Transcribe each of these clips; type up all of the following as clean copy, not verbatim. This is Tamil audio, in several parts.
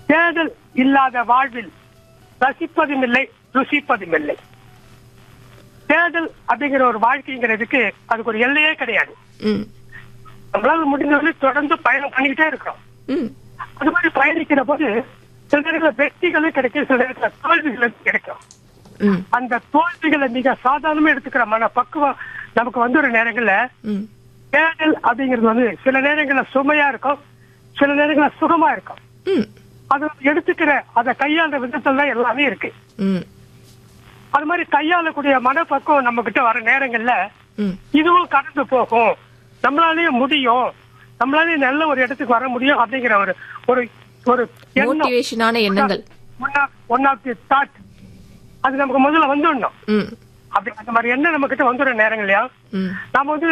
தேடல் இல்லாத வாழ்வில் ரசிப்பதும் இல்லை, ருசிப்பதும் இல்லை. தேடல் அப்படிங்கிற ஒரு வாழ்க்கைங்கிறதுக்கு அதுக்கு ஒரு எல்லையே கிடையாது. நம்மளால முடிஞ்சவரை தொடர்ந்து பயணம் பண்ணிக்கிட்டே இருக்கிறோம். அது மாதிரி பயணிக்கிற போது சில நேரத்தில் வெற்றிகளும் கிடைக்கும், சில நேரத்தில் தோல்விகளும் கிடைக்கும். அந்த தோல்விகளை மிக சாதாரணமா எடுத்துக்கிற மன பக்குவம் நமக்கு வந்து ஒரு நேரங்கள்ல தேடல் அப்படிங்கிறது வந்து சில நேரங்கள்ல சுமையா இருக்கும், சில நேரங்கள்ல சுகமா இருக்கும். அது எடுத்துக்கிற அதை கையாள விதத்துல தான் எல்லாமே இருக்கு. அது மாதிரி கையாளக்கூடிய மனப்பக்குவம் நம்ம கிட்ட வர நேரங்கள்ல இதுவும் கடந்து போகும், நம்மளாலேயே முடியும், நம்மளாலேயே நல்ல ஒரு இடத்துக்கு வர முடியும் அப்படிங்கிற ஒரு ஒரு ஒரு எண்ணங்கள் ஒன் ஆஃப் தி தாட் அது நமக்கு முதல்ல வந்துடணும். அப்படி அந்த மாதிரி எண்ணம் நம்ம கிட்ட வந்துடுற நேரங்கள்லயா நாம வந்து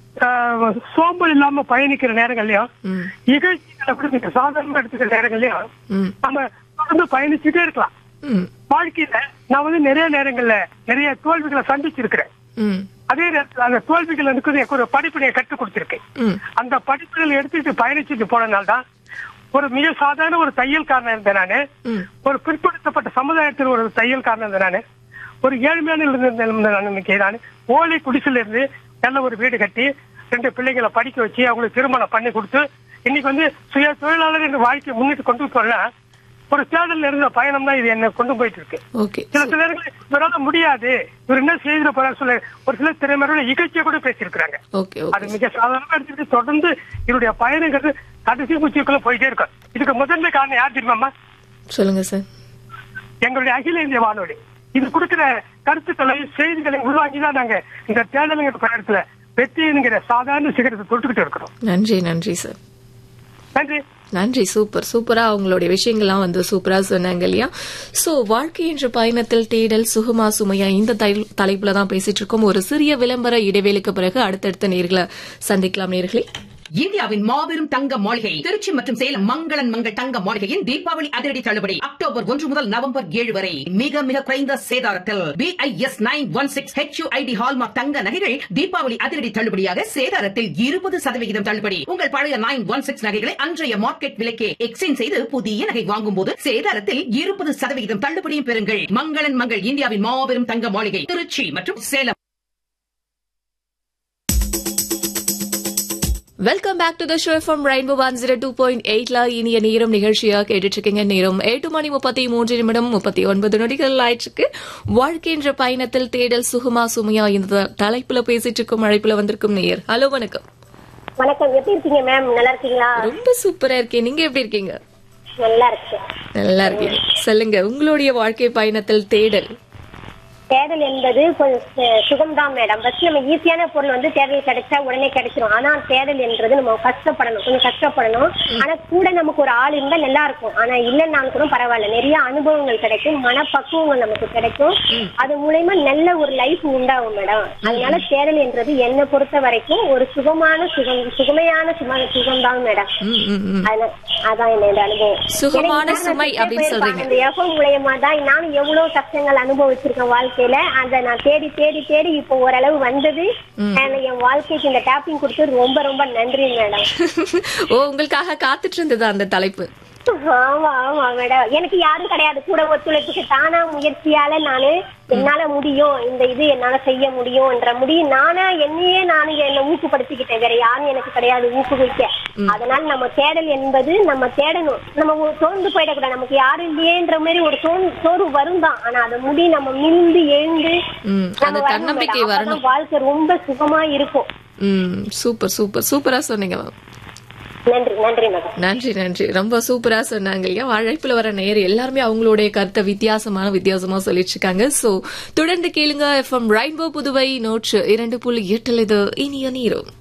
சோம்பல் இல்லாம பயணிக்கிற நேரங்கள்லயும் இகழ்ச்சிகளை கூட நீங்க சாதாரணமா எடுத்துக்கிற நேரங்கள்லயும் நம்ம தொடர்ந்து பயணிச்சுட்டே இருக்கலாம். வாழ்க்கையில நான் வந்து நிறைய நேரங்கள்ல நிறைய தோல்விகளை சந்திச்சிருக்கிறேன். அதே நேரத்தில் அந்த தோல்விகள் எனக்கு ஒரு படிப்பினையை கற்றுக் கொடுத்திருக்கேன். அந்த படிப்புகளை எடுத்துட்டு பயணிச்சுட்டு போனதுனால்தான் ஒரு மிக சாதாரண ஒரு தையல்காரனா இருந்தேன் நானு, ஒரு பிற்படுத்தப்பட்ட சமுதாயத்தில் ஒரு தையல்காரனா இருந்தேன் நானு, ஒரு ஏழ்மையான ஓலை குடிசையில இருந்து நல்ல ஒரு வீடு கட்டி 2 பிள்ளைகளை படிக்க வச்சு அவங்களுக்கு திருமணம் பண்ணி கொடுத்து இன்னைக்கு வந்து சுய தொழிலாளர் என்ற வாழ்க்கையை முன்னிட்டு கொண்டு போனா ஒரு தேடல் இருந்த பயணம் தான் இது என்ன கொண்டு போயிட்டு இருக்கு. சில நேரங்களில் இவரால முடியாது, இவர் என்ன செய்திட போற சொல்ல ஒரு சில திறமையோட இகழ்ச்சியை கூட பேசியிருக்கிறாங்க. அது மிக சாதாரணமா எடுத்துக்கிட்டு தொடர்ந்து இவருடைய பயணங்கிறது கடைசி குச்சிக்குள்ள போயிட்டே இருக்கும். இதுக்கு முதன்மை காரணம் யார் தெரியுமாமா? சொல்லுங்க சார். எங்களுடைய அகில இந்திய வானொலி இது கொடுக்கிற கருத்துக்களை செய்திகளை உள்வாங்கிதான் நாங்க இந்த தேடலுங்கிற பயணத்துல வெற்றிங்கிற சாதாரண சிகரத்தை தொட்டுக்கிட்டு இருக்கிறோம். நன்றி நன்றி சார். நன்றி நன்றி. சூப்பரா அவங்களுடைய விஷயங்கள்லாம் வந்து சூப்பரா சொன்னாங்க இல்லையா? சோ வாழ்க்கை என்ற பயணத்தில் தேடல் சுகமா சுமையா இந்த தலைப்புல தான் பேசிட்டு இருக்கோம். ஒரு சிறிய விளம்பர இடைவேளைக்கு பிறகு அடுத்தடுத்த நேர்களை சந்திக்கலாம். நேர்களே, இந்தியாவின் மாபெரும் தங்க மாளிகை திருச்சி மற்றும் சேலம் மங்களன் மங்கள் தங்க மாளிகையின் தீபாவளி அதிரடி தள்ளுபடி அக்டோபர் 1 முதல் நவம்பர் 7 வரை மிக மிக குறைந்த சேதாரத்தில் BIS 916 HUID ஹால்மார்க் தங்க நகைகள் தீபாவளி அதிரடி தள்ளுபடியாக சேதாரத்தில் 20% தள்ளுபடி. உங்கள் பழைய 916 நகைகளை அன்றைய மார்க்கெட் விலைக்கே எக்ஸ்சேஞ்ச் செய்து புதிய நகை வாங்கும் போது சேதாரத்தில் 20% தள்ளுபடியும் பெறுங்கள். மங்களன் மங்கள் இந்தியாவின் மாபெரும் தங்க மாளிகை திருச்சி மற்றும் Salem. Welcome back to the show from rainbow 102.8ல இனிய நேரம் நிகழ்ச்சியா கேட்டுட்டு இருக்கீங்க. நேரம் 8:33 ஆயிடுச்சு. வாழ்க்கை என்ற பயணத்தில் தேடல் சுகமா சுமையா இந்த தலைப்புல பேசிட்டு இருக்கும். அழைப்புல வந்திருக்கும் நேயர். ஹலோ, வணக்கம். வணக்கம், எப்படி இருக்கீங்க மேம்? நல்லா இருக்கீங்களா? ரொம்ப சூப்பரா இருக்கேன். நீங்க எப்படி இருக்கீங்க? நல்லா இருக்கீங்க. சொல்லுங்க, உங்களுடைய வாழ்க்கை பயணத்தில் தேடல் என்பது கொஞ்சம் சுகம்தான் மேடம். ஃபர்ஸ்ட் நம்ம ஈஸியான பொருள் வந்து தேடல் கிடைச்சா உடனே கிடைச்சிடும். ஆனா தேடல் என்றது நம்ம கொஞ்சம் கஷ்டப்படணும். ஆனா கூட நமக்கு ஒரு ஆள் இருந்தா நல்லா இருக்கும். ஆனா இல்லைன்னாலும் கூட பரவாயில்ல, நிறைய அனுபவங்கள் கிடைக்கும், மனப்பக்குவங்கள் நமக்கு கிடைக்கும். அது மூலயமா நல்ல ஒரு லைஃப் உண்டாகும் மேடம். அதனால தேடல் என்றது என்னை பொறுத்த வரைக்கும் ஒரு சுகமையான சுகம்தான் மேடம். அதான் என்னோட அனுபவம். சுகமான சுமை அப்படின்னு சொல்றீங்க. இந்த எஃப்எம் மூலயமா தான் நானும் எவ்வளவு கஷ்டங்கள் அனுபவிச்சிருக்கேன் வாழ்க்கை. அதை நான் தேடி தேடி தேடி இப்போ ஓரளவு வந்தது. என் வாழ்க்கைக்கு இந்த டாப்பிங் கொடுத்து ரொம்ப ரொம்ப நன்றி மேடம். உங்களுக்காக காத்துட்டு இருந்தது அந்த தலைப்பு. ஆமா மேடம், எனக்கு யாரும் கிடையாது கூட ஒத்துழைப்புக்கு. தானா முயற்சியால என்னால முடியும், இந்த இது என்னால செய்ய முடியும்ன்ற முடியும் நானே என்னை ஊக்கப்படுத்திக்கிட்டேன். வேற யாரும் எனக்கு கிடையாது ஊக்குவிக்க. அதனால நம்ம தேடல் என்பது நம்ம தேடணும். நம்ம சோர்ந்து போயிடக்கூடாது. நமக்கு யாரும் இல்லையேன்ற மாதிரி ஒரு சோர்வு வரும் தான். ஆனா அதை நம்ம மிழ்ந்து எழுந்து தன்னம்பிக்கை வரணும். வாழ்க்கை ரொம்ப சுகமா இருக்கும். சூப்பரா சொன்னீங்க. நன்றி. ரொம்ப சூப்பரா சொன்னாங்க இல்லையா? அழைப்புல வர நேயர் எல்லாருமே அவங்களுடைய கருத்தை வித்தியாசமா சொல்லிட்டு இருக்காங்க. சோ தொடர்ந்து கேளுங்க. FM ரெயின்போ புதுவை 102.8 இது இனிய நேரம்.